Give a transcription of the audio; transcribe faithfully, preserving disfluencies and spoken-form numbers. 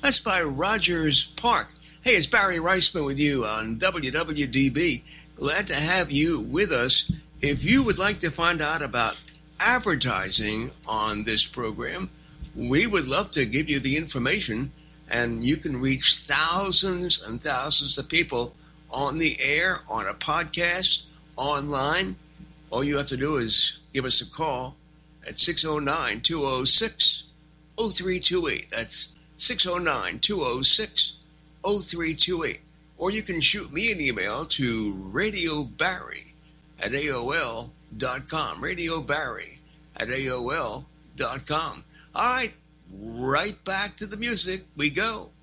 That's by Rogers Park. Hey, it's Barry Reisman with you on W W D B. Glad to have you with us. If you would like to find out about advertising on this program, we would love to give you the information, and you can reach thousands and thousands of people on the air, on a podcast, online. All you have to do is give us a call at six oh nine, two oh six, oh three two eight. That's six oh nine, two oh six, oh three two eight. Or you can shoot me an email to Radio Barry at A O L dot com. Radio Barry at A O L dot com. All right, right back to the music we go.